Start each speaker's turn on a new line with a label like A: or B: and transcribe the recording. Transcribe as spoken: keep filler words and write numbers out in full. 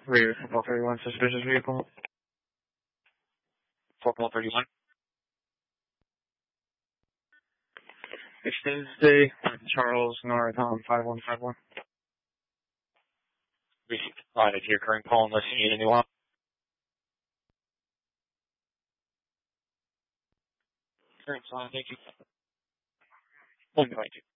A: Radio football thirty-one, suspicious vehicle.
B: Football thirty-one.
A: Extended stay, Charles Nora Tom five one five one.
B: Responded to your current call unless you need a new one. Current line, thank you. one point two.